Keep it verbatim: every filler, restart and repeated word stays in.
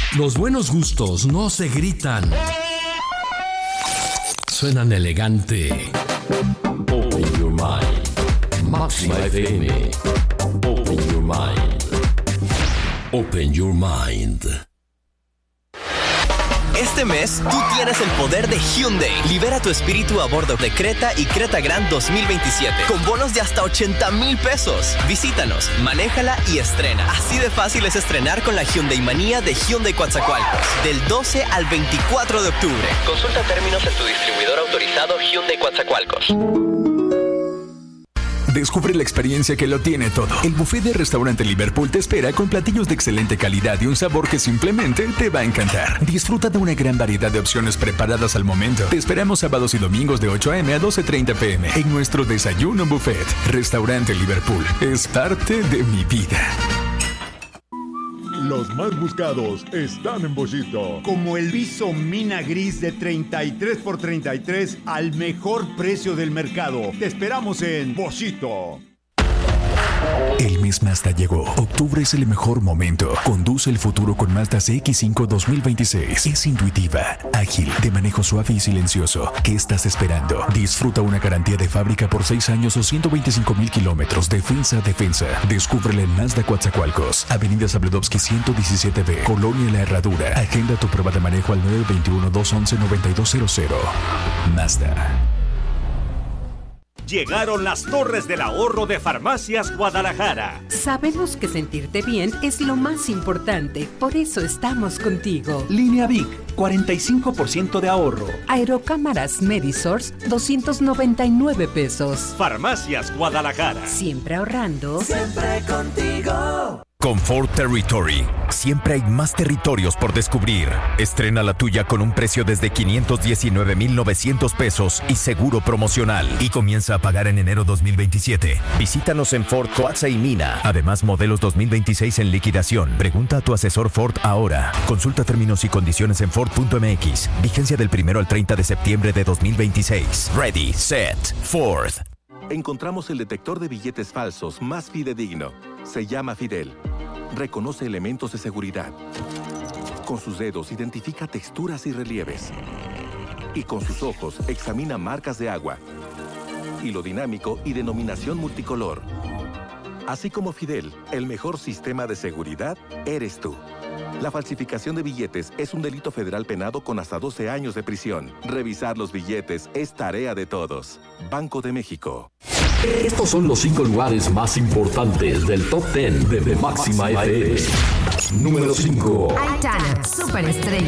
Los buenos gustos no se gritan. Suenan elegante. Open your mind. Máxima F M. Open your mind. Open your mind. Este mes, tú tienes el poder de Hyundai. Libera tu espíritu a bordo de Creta y Creta Grand dos mil veintisiete con bonos de hasta ochenta mil pesos. Visítanos, manéjala y estrena. Así de fácil es estrenar con la Hyundai Manía de Hyundai Coatzacoalcos. Del doce al veinticuatro de octubre. Consulta términos en tu distribuidor autorizado Hyundai Coatzacoalcos. Descubre la experiencia que lo tiene todo. El buffet de Restaurante Liverpool te espera con platillos de excelente calidad y un sabor que simplemente te va a encantar. Disfruta de una gran variedad de opciones preparadas al momento. Te esperamos sábados y domingos de ocho a.m. a doce treinta p.m. en nuestro desayuno buffet. Restaurante Liverpool es parte de mi vida. Los más buscados están en Bollito. Como el Viso Mina Gris de treinta y tres por treinta y tres al mejor precio del mercado. Te esperamos en Bollito. El mes Mazda llegó. Octubre es el mejor momento. Conduce el futuro con Mazda C X cinco dos mil veintiséis. Es intuitiva, ágil, de manejo suave y silencioso. ¿Qué estás esperando? Disfruta una garantía de fábrica por seis años o ciento veinticinco mil kilómetros. Defensa a defensa. Descúbrela en Mazda Coatzacoalcos. Avenida Zabludovsky ciento diecisiete B. Colonia La Herradura. Agenda tu prueba de manejo al nueve dos uno, dos once, noventa y dos cero cero. Mazda. Llegaron las Torres del Ahorro de Farmacias Guadalajara. Sabemos que sentirte bien es lo más importante, por eso estamos contigo. Línea Vic, cuarenta y cinco por ciento de ahorro. Aerocámaras Medisource, doscientos noventa y nueve pesos. Farmacias Guadalajara. Siempre ahorrando. Siempre contigo. Confort Territory. Siempre hay más territorios por descubrir. Estrena la tuya con un precio desde quinientos diecinueve mil novecientos pesos y seguro promocional. Y comienza a pagar en enero dos mil veintisiete. Visítanos en Ford Coatza y Mina. Además, modelos dos mil veintiséis en liquidación. Pregunta a tu asesor Ford ahora. Consulta términos y condiciones en Ford punto m x. Vigencia del primero al treinta de septiembre de dos mil veintiséis. Ready, set, Ford. Encontramos el detector de billetes falsos más fidedigno. Se llama Fidel. Reconoce elementos de seguridad. Con sus dedos identifica texturas y relieves. Y con sus ojos examina marcas de agua, hilo dinámico y denominación multicolor. Así como Fidel, el mejor sistema de seguridad eres tú. La falsificación de billetes es un delito federal penado con hasta doce años de prisión. Revisar los billetes es tarea de todos. Banco de México. Estos son los cinco lugares más importantes del Top diez de, de Máxima F M. Número cinco. Aitana, superestrella.